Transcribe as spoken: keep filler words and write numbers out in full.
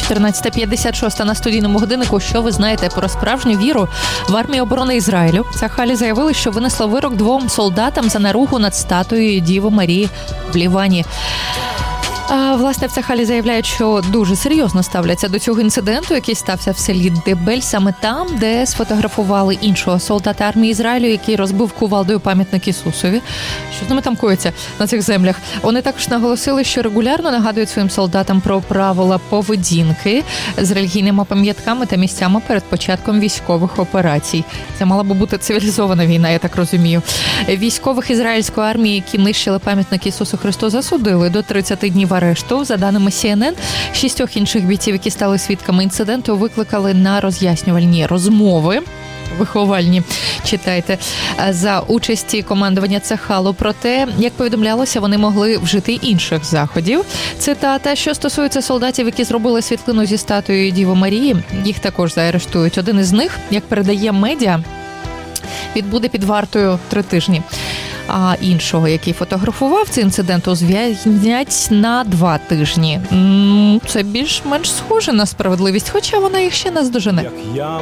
чотирнадцята п'ятдесят шість на студійному годиннику. Що ви знаєте про справжню віру в армії оборони Ізраїлю? Цахалі заявили, що винесло вирок двом солдатам за наругу над статуєю Діви Марії в Лівані. А, власне, в Цахалі заявляють, що дуже серйозно ставляться до цього інциденту, який стався в селі Дебель, саме там, де сфотографували іншого солдата армії Ізраїлю, який розбив кувалдою пам'ятник Ісусові. Що з ними там коїться на цих землях? Вони також наголосили, що регулярно нагадують своїм солдатам про правила поведінки з релігійними пам'ятками та місцями перед початком військових операцій. Це мала би бути цивілізована війна, я так розумію. Військових ізраїльської армії, які нищили пам'ятник Ісусу Христу, засудили до тридцяти днів арешту. За даними Сі Ен Ен, шістьох інших бійців, які стали свідками інциденту, викликали на роз'яснювальні розмови. Виховальні, читайте, за участі командування Цахалу. Проте, як повідомлялося, вони могли вжити інших заходів. Цитата: що стосується солдатів, які зробили світлину зі статуєю Діви Марії, їх також заарештують. Один із них, як передає медіа, відбуде під вартою три тижні. А іншого, який фотографував цей інцидент, звільнять на два тижні. Це більш-менш схоже на справедливість, хоча вона їх ще наздожене.